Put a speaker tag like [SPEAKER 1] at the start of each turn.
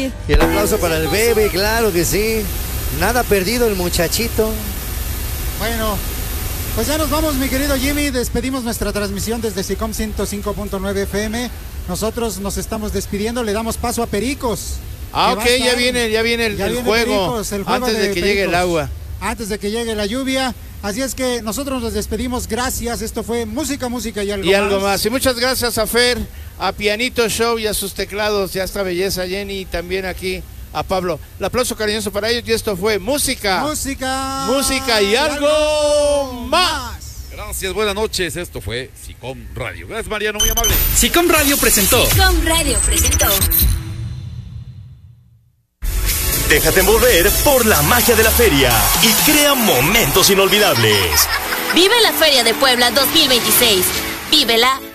[SPEAKER 1] sí. Y el aplauso para el bebé, claro que sí. Nada perdido el muchachito.
[SPEAKER 2] Bueno, pues ya nos vamos, mi querido Jimmy. Despedimos nuestra transmisión desde SICOM 105.9 FM. Nosotros nos estamos despidiendo, le damos paso a Pericos.
[SPEAKER 3] Ok, ya viene el juego,
[SPEAKER 2] Pericos, el
[SPEAKER 3] antes de que llegue el agua.
[SPEAKER 2] Antes de que llegue la lluvia. Así es que nosotros nos despedimos. Gracias. Esto fue música y algo más.
[SPEAKER 3] Y muchas gracias a Fer, a Pianito Show y a sus teclados, y a esta belleza Jenny, y también aquí a Pablo. El aplauso cariñoso para ellos, y esto fue música y algo más.
[SPEAKER 4] Gracias, buenas noches. Esto fue SICOM Radio. Gracias, Mariano, muy amable.
[SPEAKER 5] SICOM Radio presentó. Déjate envolver por la magia de la feria y crea momentos inolvidables.
[SPEAKER 6] Vive la Feria de Puebla 2026. Vívela